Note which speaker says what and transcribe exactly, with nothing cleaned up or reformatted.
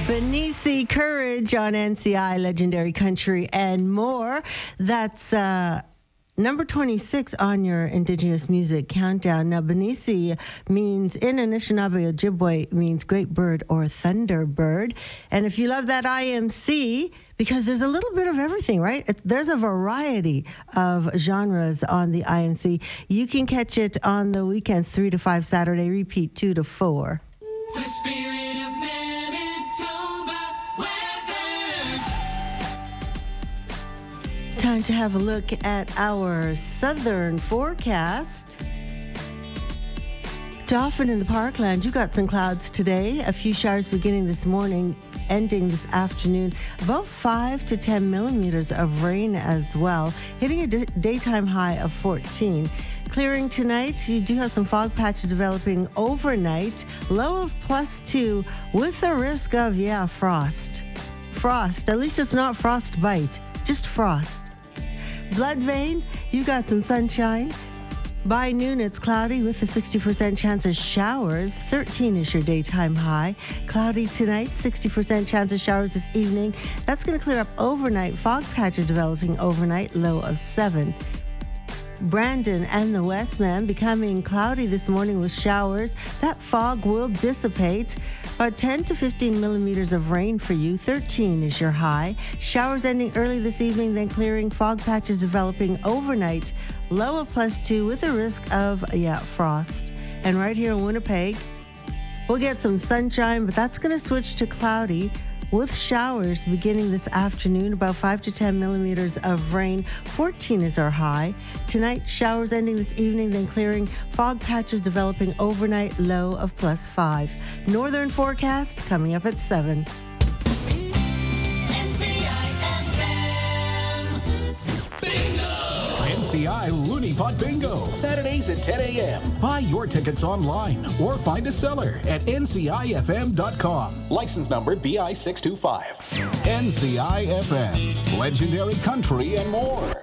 Speaker 1: Benici Courage on N C I, Legendary Country and more. That's uh, number twenty-six on your Indigenous Music Countdown. Now, Benici means, in Anishinaabe Ojibwe, means great bird or thunderbird. And if you love that I M C, because there's a little bit of everything, right? It, there's a variety of genres on the I M C. You can catch it on the weekends, three to five Saturday, repeat two to four.
Speaker 2: The spirit of Manitoba weather.
Speaker 1: Time to have a look at our southern forecast. Dauphin in the Parkland, you got some clouds today. A few showers beginning this morning, ending this afternoon. About five to ten millimeters of rain as well, hitting a d- daytime high of fourteen. Clearing tonight, you do have some fog patches developing overnight. Low of plus two with the risk of, yeah, frost. Frost. At least it's not frostbite, just frost. Blood vein, you got some sunshine. By noon, it's cloudy with a sixty percent chance of showers. thirteen is your daytime high. Cloudy tonight, sixty percent chance of showers this evening. That's going to clear up overnight. Fog patches developing overnight, low of seven. Brandon and the Westman becoming cloudy this morning with showers. That fog will dissipate. About ten to fifteen millimeters of rain for you. thirteen is your high. Showers ending early this evening, then clearing. Fog patches developing overnight. Low of plus two with a risk of, yeah, frost. And right here in Winnipeg, we'll get some sunshine, but that's going to switch to cloudy with showers beginning this afternoon, about five to ten millimeters of rain. fourteen is our high. Tonight, showers ending this evening, then clearing. Fog patches developing overnight, low of plus five. Northern forecast coming up at seven.
Speaker 2: N C I F M.
Speaker 3: N C I Looney Pot Bingo, Saturdays at ten a.m. Buy your tickets online or find a seller at N C I F M dot com. License number B I six two five. N C I F M, Legendary Country and more.